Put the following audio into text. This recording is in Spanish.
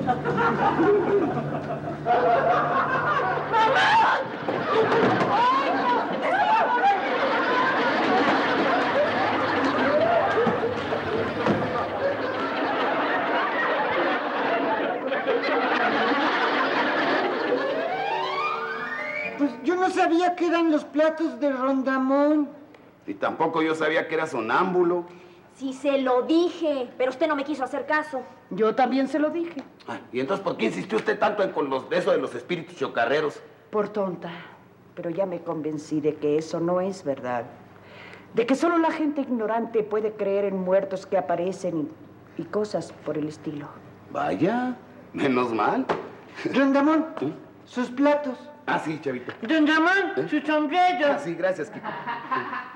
Pues yo no sabía que eran los platos de Rondamón. Y tampoco yo sabía que era sonámbulo. Sí se lo dije, pero usted no me quiso hacer caso. Yo también se lo dije. ¿Y entonces por qué insistió usted tanto en con eso de los espíritus chocarreros? Por tonta. Pero ya me convencí de que eso no es verdad. De que solo la gente ignorante puede creer en muertos que aparecen y cosas por el estilo. Vaya, menos mal. Rondamón, sus platos. Ah, sí, chavito. Rondamón, su sombrero. Ah, sí, gracias, Kiko. Sí.